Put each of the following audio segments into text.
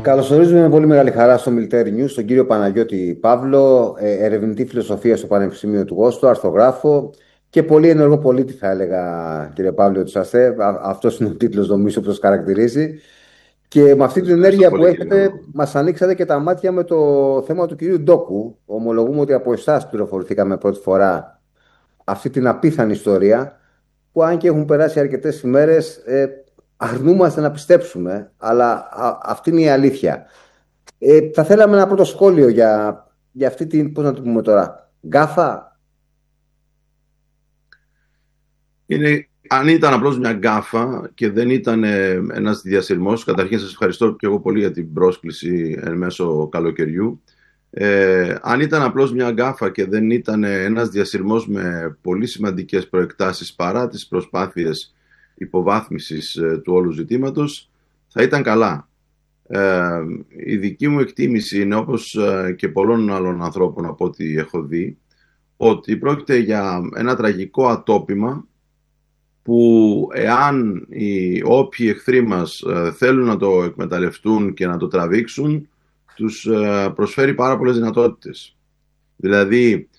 Καλωσορίζουμε με πολύ μεγάλη χαρά στο Military News τον κύριο Παναγιώτη Παύλο, ερευνητή φιλοσοφία στο Πανεπιστήμιο του Γόστο, αρθογράφο και πολύ ενεργό πολίτη, θα έλεγα, κύριε Παύλο Τσαστέ. Αυτός είναι ο τίτλος, νομίζω, που σας χαρακτηρίζει. Και με αυτή την ενέργεια που Πολύ κύριε έχετε, Νίκο. μας ανοίξατε και τα μάτια με το θέμα του κυρίου Ντόκου. Ομολογούμε ότι από εσάς πληροφορηθήκαμε πρώτη φορά αυτή την απίθανη ιστορία, που αν και έχουν περάσει αρκετές ημέρες, αρνούμαστε να πιστέψουμε, αλλά αυτή είναι η αλήθεια. Θα θέλαμε ένα πρώτο σχόλιο για αυτή την, πώς να το πούμε τώρα, γκάφα. Αν ήταν απλώς μια γκάφα και δεν ήταν ένας διασυρμός, καταρχήν σας ευχαριστώ και εγώ πολύ για την πρόσκληση εν μέσω καλοκαιριού. Αν ήταν απλώς μια γκάφα και δεν ήταν ένας διασυρμός με πολύ σημαντικές προεκτάσεις παρά τις προσπάθειες υποβάθμισης του όλου ζητήματος, θα ήταν καλά. Η δική μου εκτίμηση είναι, όπως και πολλών άλλων ανθρώπων από ό,τι έχω δει, ότι πρόκειται για ένα τραγικό ατόπιμα που εάν οι όποιοι εχθροί μας θέλουν να το εκμεταλλευτούν και να το τραβήξουν, τους προσφέρει πάρα πολλές δυνατότητες. Δηλαδή,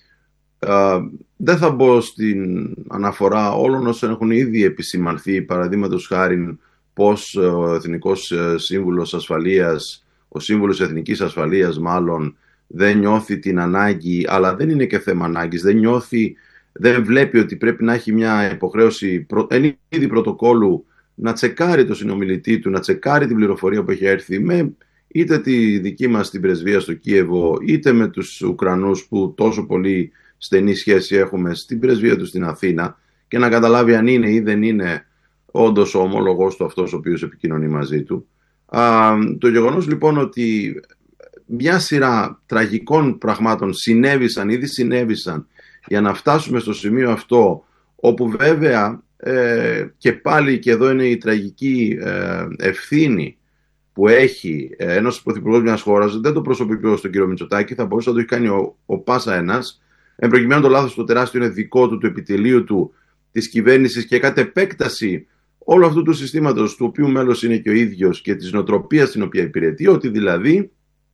δεν θα μπω στην αναφορά όλων όσων έχουν ήδη επισημανθεί, παραδείγματος χάριν πως ο Εθνικός Σύμβουλος Ασφαλείας, ο Σύμβουλος Εθνικής Ασφαλείας μάλλον, δεν νιώθει την ανάγκη, αλλά δεν είναι και θέμα ανάγκης, δεν βλέπει ότι πρέπει να έχει μια υποχρέωση εν είδη πρωτοκόλου να τσεκάρει το συνομιλητή του, να τσεκάρει την πληροφορία που έχει έρθει με είτε τη δική μας την πρεσβεία στο Κίεβο, είτε με τους Ουκρανούς που τόσο πολύ στενή σχέση έχουμε στην πρεσβεία του στην Αθήνα, και να καταλάβει αν είναι ή δεν είναι όντως ο ομόλογός του αυτός ο οποίος επικοινωνεί μαζί του. Το γεγονός λοιπόν ότι μια σειρά τραγικών πραγμάτων ήδη συνέβησαν για να φτάσουμε στο σημείο αυτό, όπου βέβαια και πάλι, και εδώ είναι η τραγική ευθύνη που έχει ένας πρωθυπουργός μιας χώρας, δεν το προσωπικό στον κύριο Μητσοτάκη, θα μπορούσε να το έχει κάνει ο πάσα ένας, εν προκειμένου το λάθος το τεράστιο είναι δικό του, του επιτελείου του, της κυβέρνησης, και κατ' επέκταση όλου αυτού του συστήματος, του οποίου μέλος είναι και ο ίδιος, και της νοοτροπίας την οποία υπηρετεί, ότι δηλαδή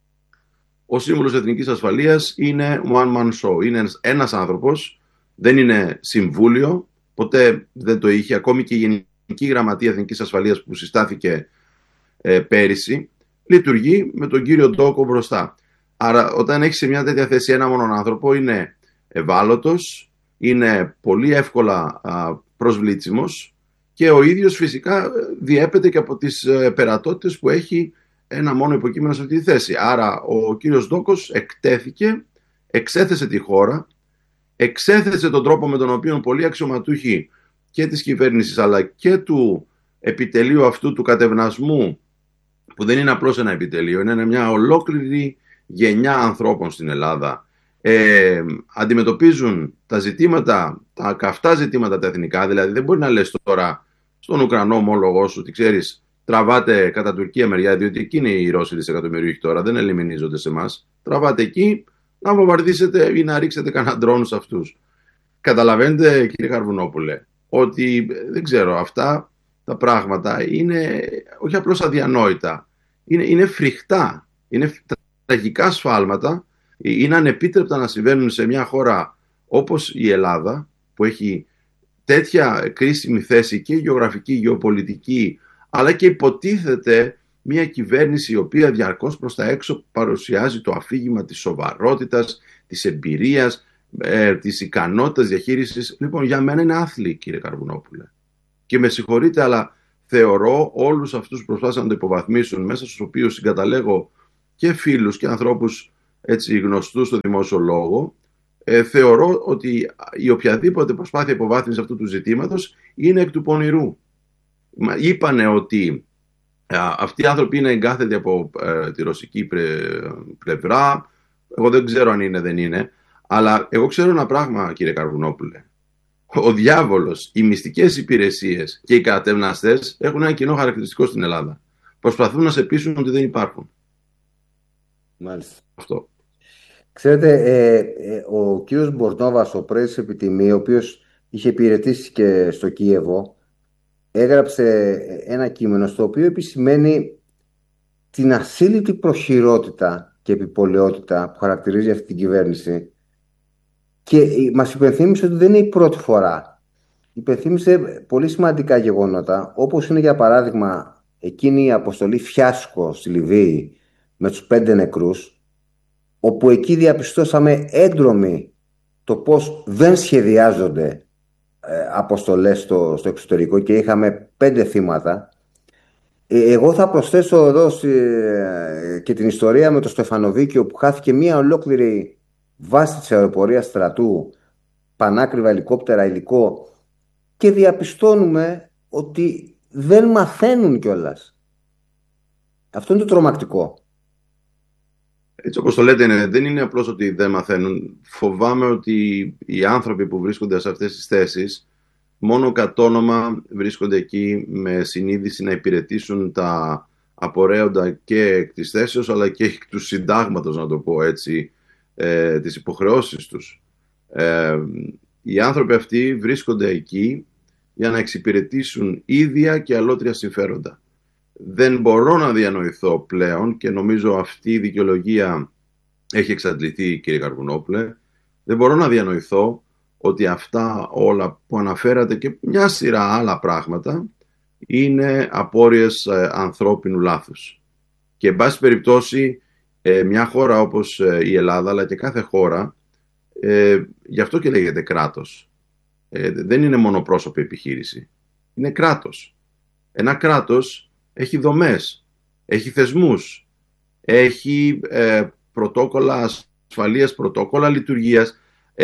ο Σύμβουλος Εθνικής Ασφαλείας είναι one man show. Είναι ένας άνθρωπος, δεν είναι συμβούλιο, ποτέ δεν το είχε, ακόμη και η Γενική Γραμματεία Εθνικής Ασφαλείας που συστάθηκε πέρυσι, λειτουργεί με τον κύριο Ντόκο μπροστά. Άρα όταν έχει σε μια τέτοια θέση ένα μόνο άνθρωπο, είναι ευάλωτος, είναι πολύ εύκολα προσβλήτσιμος, και ο ίδιος φυσικά διέπεται και από τις περατότητες που έχει ένα μόνο υποκείμενο σε αυτή τη θέση. Άρα ο κύριος Ντόκος εκτέθηκε, εξέθεσε τη χώρα, εξέθεσε τον τρόπο με τον οποίο πολλοί αξιωματούχοι και της κυβέρνησης αλλά και του επιτελείου αυτού του κατευνασμού, που δεν είναι απλώς ένα επιτελείο, είναι μια ολόκληρη γενιά ανθρώπων στην Ελλάδα, αντιμετωπίζουν τα ζητήματα, τα καυτά ζητήματα τα εθνικά. Δηλαδή δεν μπορεί να λες τώρα στον Ουκρανό ομόλογό σου ότι ξέρεις, τραβάτε κατά Τουρκία μεριά, διότι εκεί είναι οι Ρώσοι δισεκατομμυρίουχοι τώρα, δεν ελιμινίζονται σε εμάς. Τραβάτε εκεί να βομβαρδίσετε ή να ρίξετε κανένα ντρόν σε αυτούς. Καταλαβαίνετε, κύριε Καρβουνόπουλε, ότι δεν ξέρω, αυτά τα πράγματα είναι όχι απλώς αδιανόητα, είναι φρικτά, είναι τραγικά σφάλματα, είναι ανεπίτρεπτα να συμβαίνουν σε μια χώρα όπως η Ελλάδα, που έχει τέτοια κρίσιμη θέση και γεωγραφική, γεωπολιτική, αλλά και υποτίθεται μια κυβέρνηση η οποία διαρκώς προς τα έξω παρουσιάζει το αφήγημα της σοβαρότητας, της εμπειρίας, της ικανότητας διαχείρισης. Λοιπόν, για μένα είναι άθλη, κύριε Καρβουνόπουλε. Και με συγχωρείτε, αλλά θεωρώ όλους αυτούς που προσπάθησαν να το υποβαθμίσουν, μέσα στους οποίους συγκαταλέγω και φίλους και ανθρώπους έτσι γνωστούς στο δημόσιο λόγο, θεωρώ ότι η οποιαδήποτε προσπάθεια υποβάθμισης αυτού του ζητήματος είναι εκ του πονηρού. Είπανε ότι αυτοί οι άνθρωποι είναι εγκάθετοι από τη ρωσική πλευρά. Εγώ δεν ξέρω αν είναι, δεν είναι. Αλλά εγώ ξέρω ένα πράγμα, κύριε Καρβουνόπουλε. Ο διάβολος, οι μυστικές υπηρεσίες και οι κατευναστές έχουν ένα κοινό χαρακτηριστικό στην Ελλάδα. Προσπαθούν να σε πείσουν ότι δεν υπάρχουν. Μάλιστα. Αυτό. Ξέρετε, ο κύριος Μπορνόβας, ο πρέσβης επιτιμή, ο οποίος είχε υπηρετήσει και στο Κίεβο, έγραψε ένα κείμενο στο οποίο επισημαίνει την ασύλληπτη προχειρότητα και επιπολαιότητα που χαρακτηρίζει αυτή την κυβέρνηση και μας υπενθύμισε ότι δεν είναι η πρώτη φορά. Υπενθύμισε πολύ σημαντικά γεγονότα, όπως είναι για παράδειγμα εκείνη η αποστολή Φιάσκο στη Λιβύη με τους 5 νεκρούς, όπου εκεί διαπιστώσαμε έντρομοι το πώς δεν σχεδιάζονται αποστολές στο εξωτερικό και είχαμε 5 θύματα. Εγώ θα προσθέσω εδώ και την ιστορία με το Στεφανοβίκιο, που χάθηκε μια ολόκληρη βάση της αεροπορίας στρατού, πανάκριβα ελικόπτερα, υλικό, και διαπιστώνουμε ότι δεν μαθαίνουν κιόλας. Αυτό είναι το τρομακτικό. Έτσι όπως το λέτε, δεν είναι απλώς ότι δεν μαθαίνουν. Φοβάμαι ότι οι άνθρωποι που βρίσκονται σε αυτές τις θέσεις μόνο κατ' όνομα βρίσκονται εκεί με συνείδηση να υπηρετήσουν τα απορρέοντα και εκ της θέσεως αλλά και εκ του συντάγματος, να το πω έτσι, τις υποχρεώσεις τους. Οι άνθρωποι αυτοί βρίσκονται εκεί για να εξυπηρετήσουν ίδια και αλότρια συμφέροντα. Δεν μπορώ να διανοηθώ πλέον, και νομίζω αυτή η δικαιολογία έχει εξαντληθεί, κύριε Καρβουνόπουλε, δεν μπορώ να διανοηθώ ότι αυτά όλα που αναφέρατε και μια σειρά άλλα πράγματα είναι απόρριες ανθρώπινου λάθους. Και εν πάση περιπτώσει μια χώρα όπως η Ελλάδα, αλλά και κάθε χώρα, γι' αυτό και λέγεται κράτος. Δεν είναι μονοπρόσωπη επιχείρηση. Είναι κράτος. Ένα κράτος έχει δομές, έχει θεσμούς, έχει πρωτόκολλα ασφαλείας, πρωτόκολλα λειτουργίας.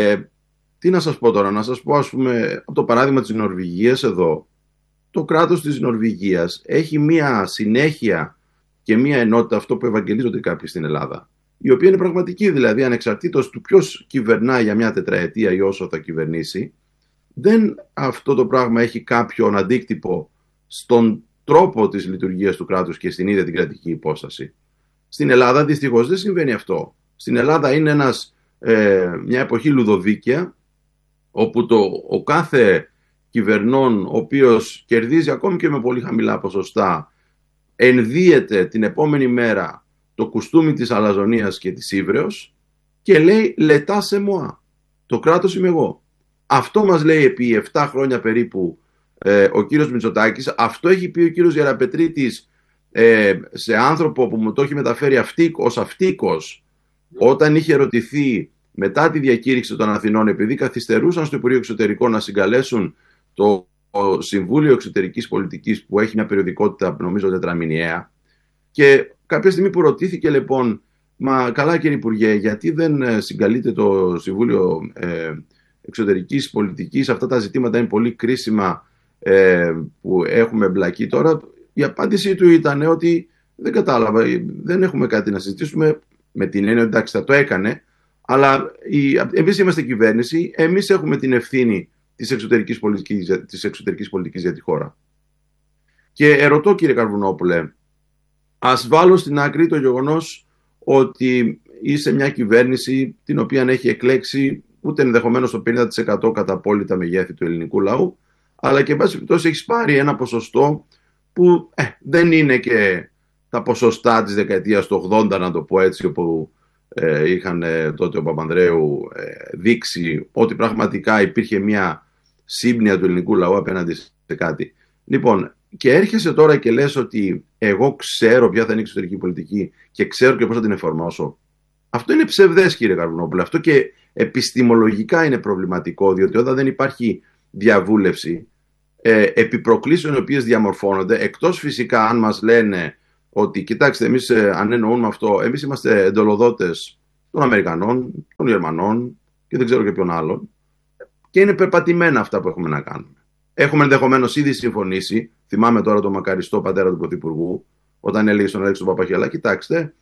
Τι να σας πω τώρα, να σας πω, ας πούμε, από το παράδειγμα της Νορβηγίας εδώ. Το κράτος της Νορβηγίας έχει μία συνέχεια και μία ενότητα, αυτό που ευαγγελίζονται κάποιοι στην Ελλάδα, η οποία είναι πραγματική, δηλαδή ανεξαρτήτως του ποιος κυβερνάει για μια τετραετία ή όσο θα κυβερνήσει, δεν αυτό το πράγμα έχει κάποιον αντίκτυπο στον τρόπο της λειτουργίας του κράτους και στην ίδια την κρατική υπόσταση. Στην Ελλάδα δυστυχώς δεν συμβαίνει αυτό. Στην Ελλάδα είναι μια εποχή λουδοβίκαια, όπου ο κάθε κυβερνών, ο οποίος κερδίζει ακόμη και με πολύ χαμηλά ποσοστά, ενδύεται την επόμενη μέρα το κουστούμι της αλαζονίας και της ύβρεως και λέει «Λετά σε μοά, το κράτος είμαι εγώ». Αυτό μας λέει επί 7 χρόνια περίπου ο κύριος Μητσοτάκης. Αυτό έχει πει ο κύριος Γεραπετρίτης σε άνθρωπο που μου το έχει μεταφέρει ως αυτίκος, όταν είχε ερωτηθεί μετά τη διακήρυξη των Αθηνών, επειδή καθυστερούσαν στο Υπουργείο Εξωτερικών να συγκαλέσουν το Συμβούλιο Εξωτερικής Πολιτικής, που έχει μια περιοδικότητα νομίζω τετραμηνιαία, και κάποια στιγμή που ρωτήθηκε λοιπόν, μα καλά κύριε Υπουργέ, γιατί δεν συγκαλείται το Συμβούλιο Εξωτερικής Πολιτικής, αυτά τα ζητήματα είναι πολύ κρίσιμα που έχουμε εμπλακεί τώρα, η απάντησή του ήταν ότι δεν κατάλαβα, δεν έχουμε κάτι να συζητήσουμε, με την έννοια εντάξει θα το έκανε, αλλά εμείς είμαστε κυβέρνηση, εμείς έχουμε την ευθύνη της εξωτερικής πολιτικής για τη χώρα. Και ερωτώ κύριε Καρβουνόπουλε, ας βάλω στην άκρη το γεγονός ότι είσαι μια κυβέρνηση την οποία έχει εκλέξει ούτε ενδεχομένως το 50% κατά απόλυτα μεγέθη του ελληνικού λαού, αλλά και εν πάση περιπτώσει έχεις πάρει ένα ποσοστό που δεν είναι και τα ποσοστά της δεκαετίας του 80, να το πω έτσι, όπου είχαν τότε ο Παπανδρέου δείξει ότι πραγματικά υπήρχε μια σύμπνοια του ελληνικού λαού απέναντι σε κάτι. Λοιπόν, και έρχεσαι τώρα και λες ότι εγώ ξέρω ποια θα είναι η εξωτερική πολιτική και ξέρω και πώς θα την εφαρμόσω. Αυτό είναι ψευδές, κύριε Καρβουνόπουλε. Αυτό και επιστημολογικά είναι προβληματικό, διότι όταν δεν υπάρχει διαβούλευση επί προκλήσεων οι οποίες διαμορφώνονται, εκτός φυσικά αν μας λένε ότι κοιτάξτε, εμείς αν εννοούμε αυτό, εμείς είμαστε εντολοδότες των Αμερικανών, των Γερμανών και δεν ξέρω και ποιον άλλον, και είναι περπατημένα αυτά που έχουμε να κάνουμε. Έχουμε ενδεχομένως ήδη συμφωνήσει. Θυμάμαι τώρα τον μακαριστό πατέρα του Πρωθυπουργού, όταν έλεγε στον Αλέξη τον Παπαχιαλά, κοιτάξτε,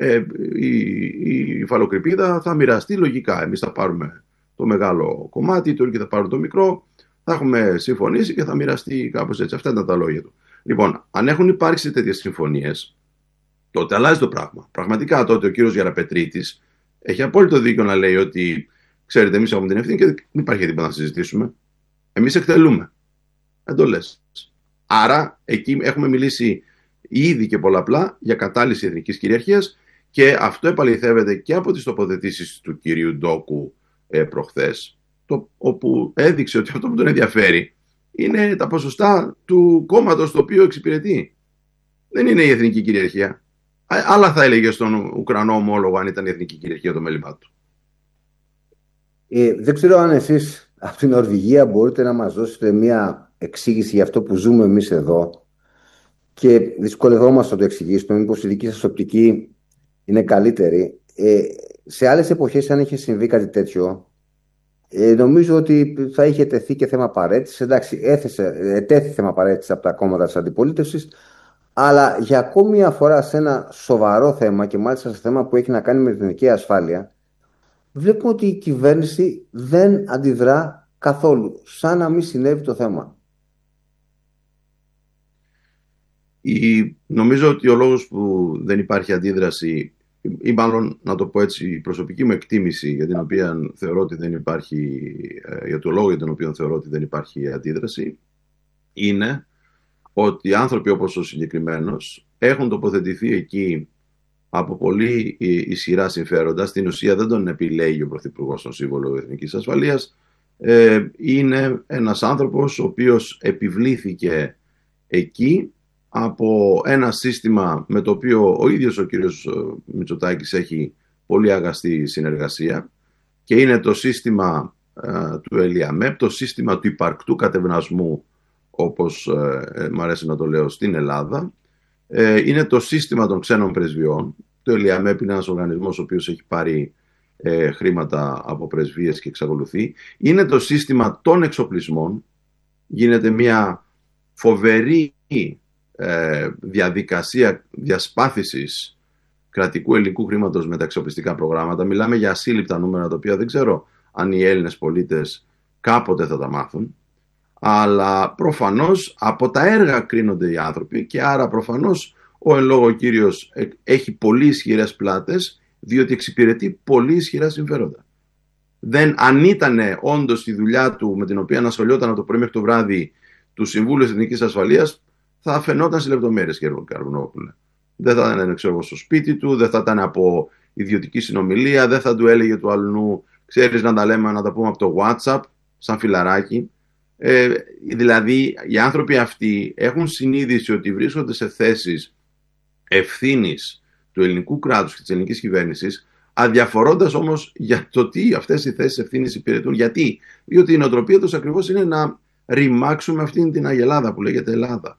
η υφαλοκρηπίδα θα μοιραστεί λογικά. Εμείς θα πάρουμε το μεγάλο κομμάτι, οι Τούρκοι θα πάρουν το μικρό, θα έχουμε συμφωνήσει και θα μοιραστεί κάπως έτσι. Αυτά ήταν τα λόγια του. Λοιπόν, αν έχουν υπάρξει τέτοιες συμφωνίες, τότε αλλάζει το πράγμα. Πραγματικά τότε ο κύριος Γεραπετρίτης έχει απόλυτο δίκιο να λέει ότι, ξέρετε, εμείς έχουμε την ευθύνη και δεν υπάρχει τίποτα να συζητήσουμε. Εμείς εκτελούμε εντολές. Άρα, εκεί έχουμε μιλήσει ήδη και πολλαπλά για κατάλυση εθνικής κυριαρχίας, και αυτό επαληθεύεται και από τις τοποθετήσεις του κυρίου Ντόκου προχθές, όπου έδειξε ότι αυτό που τον ενδιαφέρει είναι τα ποσοστά του κόμματος το οποίο εξυπηρετεί. Δεν είναι η εθνική κυριαρχία. Άλλα θα έλεγε στον Ουκρανό ομόλογο αν ήταν η εθνική κυριαρχία το μέλημά του. Δεν ξέρω αν εσείς από την Νορβηγία μπορείτε να μας δώσετε μια εξήγηση για αυτό που ζούμε εμείς εδώ και δυσκολευόμαστε να το εξηγήσουμε, μήπως η δική σας οπτική είναι καλύτερη. Σε άλλες εποχές, αν είχε συμβεί κάτι τέτοιο, νομίζω ότι θα είχε τεθεί και θέμα παρέτησης. Εντάξει, ετέθη θέμα παρέτησης από τα κόμματα της αντιπολίτευσης, αλλά για ακόμη μια φορά σε ένα σοβαρό θέμα, και μάλιστα σε θέμα που έχει να κάνει με την εθνική ασφάλεια, βλέπουμε ότι η κυβέρνηση δεν αντιδρά καθόλου, σαν να μην συνέβη το θέμα. Νομίζω ότι ο λόγος που δεν υπάρχει αντίδραση, ή μάλλον να το πω έτσι, η προσωπική μου εκτίμηση για την οποία θεωρώ ότι δεν υπάρχει, για το λόγο για τον οποίο θεωρώ ότι δεν υπάρχει αντίδραση, είναι ότι οι άνθρωποι όπως ο συγκεκριμένος έχουν τοποθετηθεί εκεί από πολύ ισχυρά συμφέροντα. Στην ουσία δεν τον επιλέγει ο Πρωθυπουργός στον Σύμβολο Εθνικής Ασφαλείας. Είναι ένας άνθρωπος ο οποίος επιβλήθηκε εκεί από ένα σύστημα με το οποίο ο ίδιος ο κύριος Μητσοτάκης έχει πολύ αγαστή συνεργασία, και είναι το σύστημα του ΕΛΙΑΜΕΠ, το σύστημα του υπαρκτού κατευνασμού, όπως μου αρέσει να το λέω, στην Ελλάδα. Είναι το σύστημα των ξένων πρεσβειών. Το ΕΛΙΑΜΕΠ είναι ένας οργανισμός ο οποίος έχει πάρει χρήματα από πρεσβείες και εξακολουθεί. Είναι το σύστημα των εξοπλισμών. Γίνεται μια φοβερή διαδικασία διασπάθησης κρατικού ελληνικού χρήματος με τα εξοπλιστικά προγράμματα. Μιλάμε για ασύλληπτα νούμερα, τα οποία δεν ξέρω αν οι Έλληνες πολίτες κάποτε θα τα μάθουν. Αλλά προφανώς από τα έργα κρίνονται οι άνθρωποι, και άρα προφανώς ο εν λόγω κύριος έχει πολύ ισχυρές πλάτες, διότι εξυπηρετεί πολύ ισχυρά συμφέροντα. Αν ήταν όντως η δουλειά του, με την οποία ασχολιόταν από το πρωί μέχρι το βράδυ, του Συμβούλου Εθνικής Ασφαλείας, θα φαινόταν σε λεπτομέρειες, κύριε Καρβουνόπουλε. Δεν θα ήταν, ξέρω, στο σπίτι του, δεν θα ήταν από ιδιωτική συνομιλία, δεν θα του έλεγε του αλλού, ξέρεις, να τα λέμε, να τα πούμε από το WhatsApp, σαν φιλαράκι. Δηλαδή, οι άνθρωποι αυτοί έχουν συνείδηση ότι βρίσκονται σε θέσεις ευθύνης του ελληνικού κράτους και της ελληνικής κυβέρνησης, αδιαφορώντας όμως για το τι αυτές οι θέσεις ευθύνης υπηρετούν. Γιατί? Διότι η νοοτροπία τους ακριβώς είναι να ρημάξουμε αυτήν την αγελάδα που λέγεται Ελλάδα.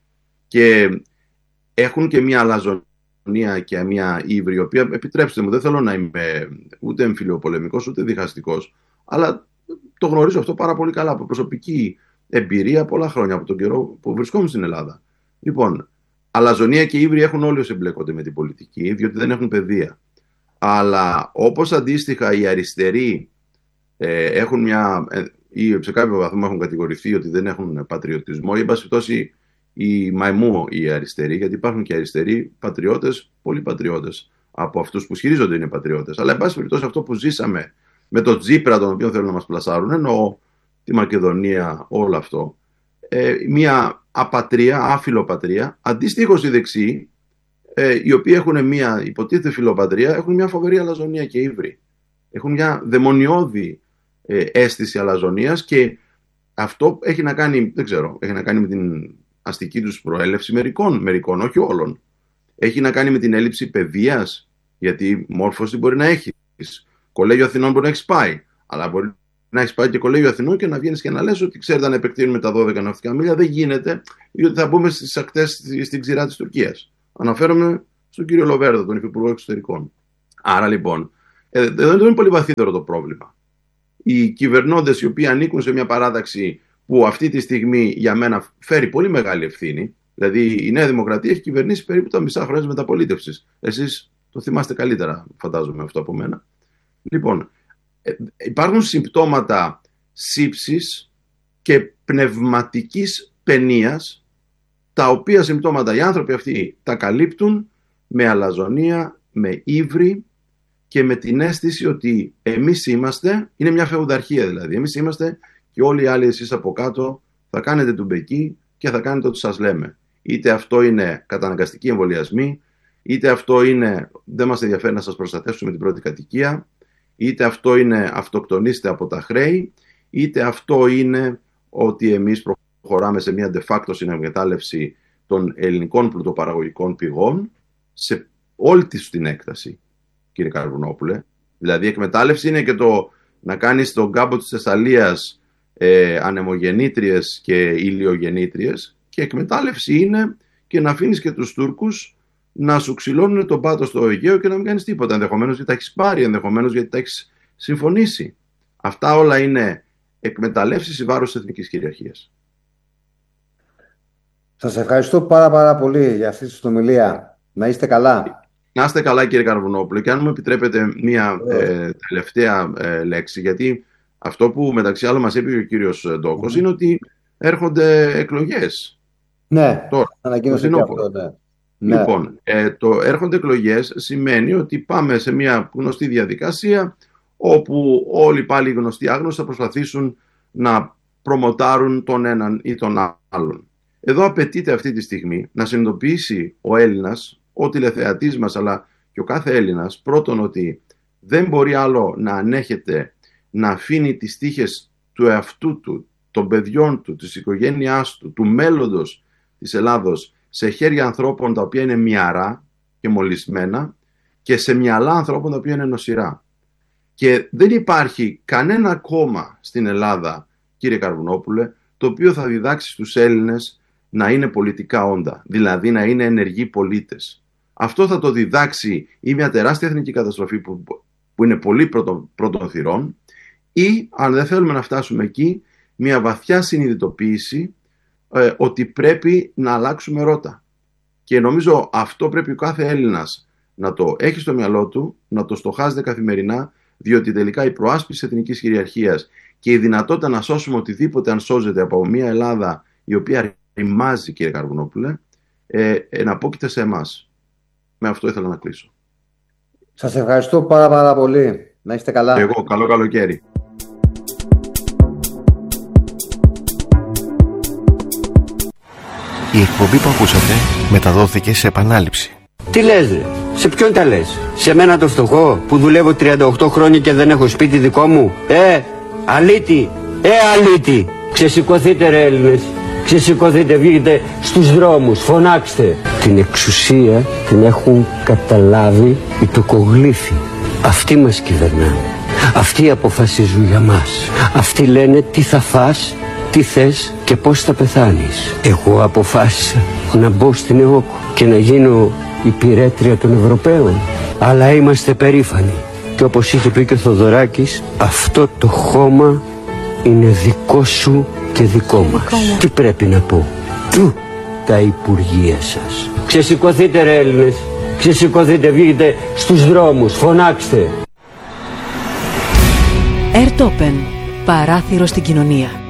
Και έχουν και μια αλαζονία και μια ύβρη, η οποία, επιτρέψτε μου, δεν θέλω να είμαι ούτε εμφυλιοπολεμικός ούτε διχαστικός, αλλά το γνωρίζω αυτό πάρα πολύ καλά από προσωπική εμπειρία πολλά χρόνια, από τον καιρό που βρισκόμουν στην Ελλάδα. Λοιπόν, αλαζονία και ύβρη έχουν όλοι όσοι εμπλέκονται με την πολιτική, διότι δεν έχουν παιδεία. Αλλά όπως αντίστοιχα οι αριστεροί έχουν ή σε κάποιο βαθμό έχουν κατηγορηθεί ότι δεν έχουν πατριωτισμό, ή εν πάση περιπτώσει οι μαϊμού οι αριστεροί, γιατί υπάρχουν και αριστεροί πατριώτες, πολλοί πατριώτες από αυτούς που ισχυρίζονται είναι πατριώτες. Αλλά εν πάση περιπτώσει αυτό που ζήσαμε με τον Τσίπρα, τον οποίο θέλουν να μας πλασάρουν, εννοώ τη Μακεδονία, όλο αυτό, μια απατρία, άφιλοπατρία, αντίστοιχος οι δεξιοί, οι οποίοι έχουν μια υποτίθεται φιλοπατρία, έχουν μια φοβερή αλαζονία και ύβρη. Έχουν μια δαιμονιώδη αίσθηση αλαζονίας, και αυτό έχει να κάνει, δεν ξέρω, έχει να κάνει με την αστική τους προέλευση μερικών, όχι όλων. Έχει να κάνει με την έλλειψη παιδείας, γιατί μόρφωση μπορεί να έχεις. Κολέγιο Αθηνών μπορεί να έχεις πάει, αλλά μπορεί να έχεις πάει και Κολέγιο Αθηνών και να βγαίνεις και να λες ότι ξέρετε να επεκτείνουμε τα 12 ναυτικά μίλια. Δεν γίνεται, διότι θα μπούμε στις ακτές, στην ξηρά της Τουρκίας. Αναφέρομαι στον κύριο Λοβέρδο, τον Υφυπουργό Εξωτερικών. Άρα λοιπόν, εδώ είναι πολύ βαθύτερο το πρόβλημα. Οι κυβερνώντες οι οποίοι ανήκουν σε μια παράταξη που αυτή τη στιγμή για μένα φέρει πολύ μεγάλη ευθύνη, δηλαδή η Νέα Δημοκρατία έχει κυβερνήσει περίπου τα μισά χρόνια της μεταπολίτευσης. Εσείς το θυμάστε καλύτερα, φαντάζομαι, αυτό από μένα. Λοιπόν, υπάρχουν συμπτώματα σύψης και πνευματικής παινίας, τα οποία συμπτώματα οι άνθρωποι αυτοί τα καλύπτουν με αλαζονία, με ύβρι και με την αίσθηση ότι εμείς είμαστε, είναι μια φεουδαρχία δηλαδή, εμείς είμαστε και όλοι οι άλλοι εσείς από κάτω θα κάνετε του μπεκί και θα κάνετε ό,τι σας λέμε. είτε αυτό είναι καταναγκαστικοί εμβολιασμοί, είτε αυτό είναι δεν μας ενδιαφέρει να σας προστατεύσουμε την πρώτη κατοικία, είτε αυτό είναι αυτοκτονήστε από τα χρέη, είτε αυτό είναι ότι εμείς προχωράμε σε μια de facto συνεκμετάλλευση των ελληνικών πλουτοπαραγωγικών πηγών σε όλη την έκταση, κύριε Καρβουνόπουλε. Δηλαδή η εκμετάλλευση είναι και το να κάνεις τον κάμπο της Θεσσαλίας ανεμογεννήτριες και ηλιογεννήτριες, και εκμετάλλευση είναι και να αφήνεις και τους Τούρκους να σου ξυλώνουν τον πάτο στο Αιγαίο και να μην κάνεις τίποτα. Ενδεχομένως γιατί τα έχεις πάρει, ενδεχομένως γιατί τα έχεις συμφωνήσει. Αυτά όλα είναι εκμεταλλεύσεις εις βάρος της εθνικής κυριαρχίας. Σας ευχαριστώ πάρα πολύ για αυτή τη συνομιλία. Να είστε καλά. Να είστε καλά, κύριε Καρβουνόπουλε, και αν μου επιτρέπετε μία τελευταία λέξη, γιατί αυτό που μεταξύ άλλων μας είπε ο κύριος Ντόκος είναι ότι έρχονται εκλογές. Ναι, τώρα, ανακοίνωσε και αυτό, ναι. Λοιπόν, το έρχονται εκλογές σημαίνει ότι πάμε σε μια γνωστή διαδικασία όπου όλοι πάλι οι γνωστοί άγνωστοι θα προσπαθήσουν να προμοτάρουν τον έναν ή τον άλλον. Εδώ απαιτείται αυτή τη στιγμή να συνειδητοποιήσει ο Έλληνας, ο τηλεθεατής μας, αλλά και ο κάθε Έλληνας, πρώτον ότι δεν μπορεί άλλο να ανέχεται να αφήνει τις τύχες του εαυτού του, των παιδιών του, της οικογένειάς του, του μέλλοντος της Ελλάδος σε χέρια ανθρώπων τα οποία είναι μυαρά και μολυσμένα και σε μυαλά ανθρώπων τα οποία είναι νοσηρά. Και δεν υπάρχει κανένα κόμμα στην Ελλάδα, κύριε Καρβουνόπουλε, το οποίο θα διδάξει στους Έλληνες να είναι πολιτικά όντα, δηλαδή να είναι ενεργοί πολίτες. Αυτό θα το διδάξει ή μια τεράστια εθνική καταστροφή που είναι πολύ πρώτων θυρών, ή, αν δεν θέλουμε να φτάσουμε εκεί, μια βαθιά συνειδητοποίηση ότι πρέπει να αλλάξουμε ρότα. Και νομίζω αυτό πρέπει ο κάθε Έλληνας να το έχει στο μυαλό του, να το στοχάζεται καθημερινά, διότι τελικά η προάσπιση εθνικής κυριαρχίας και η δυνατότητα να σώσουμε οτιδήποτε αν σώζεται από μια Ελλάδα η οποία ρημάζει, κύριε Καρβουνόπουλε, εναπόκειται σε εμάς. Με αυτό ήθελα να κλείσω. Σας ευχαριστώ πάρα πολύ. Να είστε καλά. Και εγώ, καλό καλοκαίρι. Η εκπομπή που ακούσατε μεταδόθηκε σε επανάληψη. Τι λες ρε, σε ποιον τα λες? Σε μένα το φτωχό που δουλεύω 38 χρόνια και δεν έχω σπίτι δικό μου? Αλήτη, αλήτη. Ξεσηκωθείτε ρε Έλληνες, ξεσηκωθείτε, βγείτε στους δρόμους, φωνάξτε. Την εξουσία την έχουν καταλάβει οι τοκογλύφοι. Αυτοί μας κυβερνάνε, αυτοί αποφασίζουν για μας. Αυτοί λένε τι θα φας, τι θες και πώς θα πεθάνεις. Εγώ αποφάσισα να μπω στην ΕΟΚ και να γίνω υπηρέτρια των Ευρωπαίων. Αλλά είμαστε περήφανοι. Και όπως είχε πει και ο Θοδωράκης, αυτό το χώμα είναι δικό σου και δικό μας. Τι πρέπει να πω? Τα υπουργεία σας. Ξεσηκωθείτε ρε Έλληνες, ξεσηκωθείτε, βγείτε στους δρόμους, φωνάξτε. Ερτόπεν, παράθυρο στην κοινωνία.